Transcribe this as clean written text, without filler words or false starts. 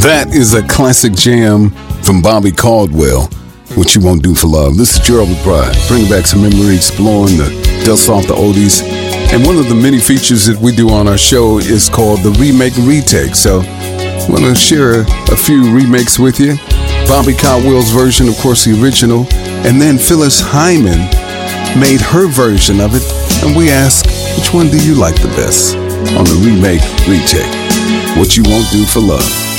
That is a classic jam from Bobby Caldwell, What You Won't Do for Love. This is Gerald McBride, bringing back some memory, exploring the dust off the oldies. And one of the many features that we do on our show is called the Remake Retake. So I'm going to share a few remakes with you. Bobby Caldwell's version, of course, the original. And then Phyllis Hyman made her version of it. And we ask, which one do you like the best on the Remake Retake? What You Won't Do for Love.